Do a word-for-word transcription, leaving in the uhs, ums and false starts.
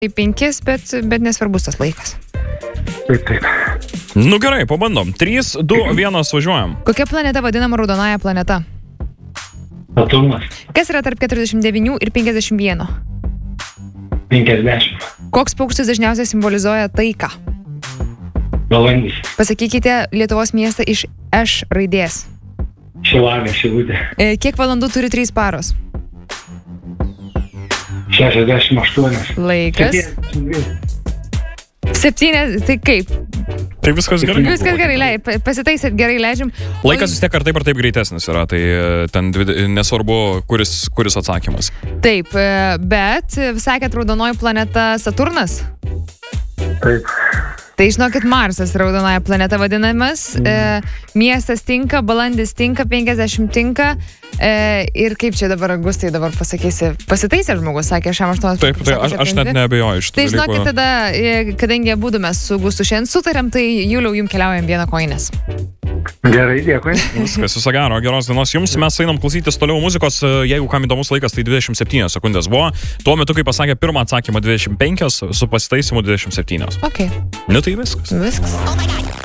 penkis, bet, bet nesvarbus tas laikas. Taip, taip. Nu gerai, pabandom. trys, du, vienas važiuojam. Kokia planeta vadinama raudonąja planeta? Saturnas. Kas yra tarp keturiasdešimt devynių ir penkiasdešimt vieno? penkiasdešimt. Koks paukštis dažniausiai simbolizuoja taiką? Balandis. Pasakykite Lietuvos miestą iš Š raidės. Šilalė, Šilutė. E, kiek valandų turi trys paros? šešiasdešimt aštuoni. Laikas. Septynės, tai kaip? Tai viskas gerai. Viskas gerai, lei, pasitaisėt gerai, leidžiam. Laikas vis tiek ar taip ar taip greitesnis yra, tai ten dvi, nesvarbu, kuris, kuris atsakymas. Taip, bet sakėt raudonoji planeta Saturnas? Taip. Tai žinokit, Marsas raudonąja planeta vadinamas, mm. e, miestas tinka, balandis tinka, penkiasdešimt tinka, e, ir kaip čia dabar, Augustai, dabar pasakysi, pasitaisė žmogus, sakė, šiam aštuonas. Taip, tai aš, aš net neabejoju iš tų Tai dalykų. žinokit, tada, e, kadangi abudu mes su Augustu šiandien sutarėm, tai Juliau, jums keliaujam vieną koinės. Gerai, dėkui. Viskas, viso gero, geros dienos jums. Mes einam klausytis toliau muzikos, jeigu kam įdomus laikas, tai dvidešimt septynios sekundės buvo. Tuo metu, kai pasakė pirmą atsakymą dvidešimt penkios, su pasitaisimu dvidešimt septynios. Ok. Nu tai viskas. Viskas.